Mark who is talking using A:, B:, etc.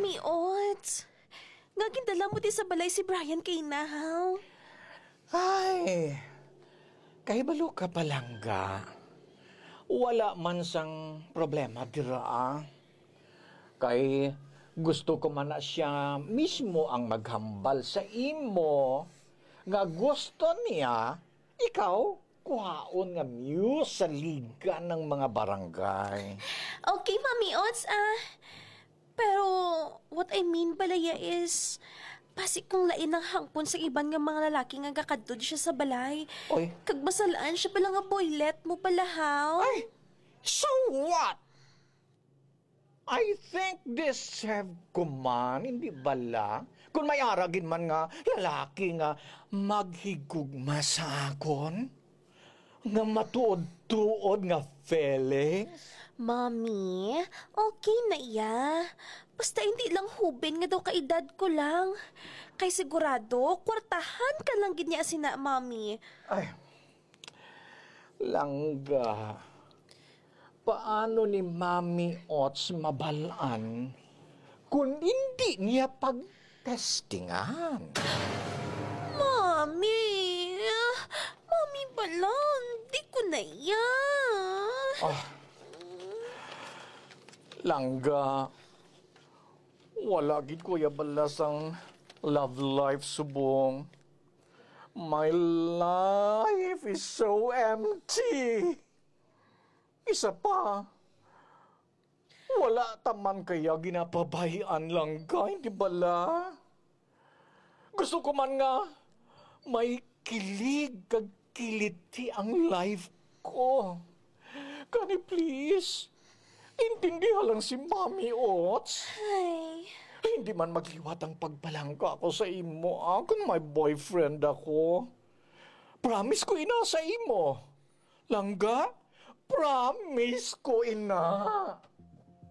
A: Mami Ots. Nga gindala mo di sa balay si Brian kay Nahaw.
B: Ay, kahibalo ka palangga. Wala man sang problema dira. Kay gusto ko man na siya mismo ang maghambal sa imo. Nga gusto niya, ikaw, kuhaon nga muse sa liga ng mga barangay.
A: Okay, Mami Ots, pero what I mean balaya is, pasik kung lain ang hangpon sa iban nga mga lalaki nga gakadtod siya sa balay.
B: Oy.
A: Kagbasalaan siya pala nga boylet mo pala, haw?
B: Ay, so what? I think deserve ko man, hindi bala? Kung may aragin man nga, lalaki nga maghigugma sa akon, nga matuod-tuod nga feelings.
A: Mami, okay na iya. Basta hindi lang hubin nga daw kaedad ko lang. Kay sigurado, kwartahan ka lang gid niya sina, Mami.
B: Ay, langga. Paano ni Mami Ots mabalaan kung hindi niya pag-testingan?
A: Mami! Mami pala, di ko na iya.
B: Langga, wala gid ko yabalas ang love life subong. My life is so empty. Isa pa, wala taman kaya ginapabayaan lang ka, hindi bala? Gusto ko man nga, may kilig kag kiliti ang life ko. Kani please, intindihan lang si Mami Ots.
A: Ay,
B: Hindi man magliwat ang pagbalangka ako sa imo, kung may boyfriend ako. Promise ko ina sa imo. Langga, promise ko ina.